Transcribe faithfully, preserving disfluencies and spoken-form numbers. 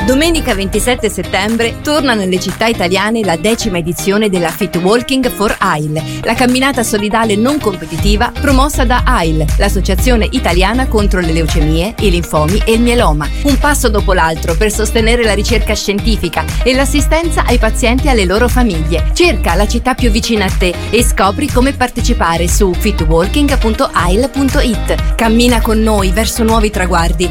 Domenica ventisette settembre torna nelle città italiane la decima edizione della Fit Walking for A I L, la camminata solidale non competitiva promossa da A I L, l'associazione italiana contro le leucemie, i linfomi e il mieloma. Un passo dopo l'altro per sostenere la ricerca scientifica e l'assistenza ai pazienti e alle loro famiglie. Cerca la città più vicina a te e scopri come partecipare su fit walking punto a i l punto i t. Cammina con noi verso nuovi traguardi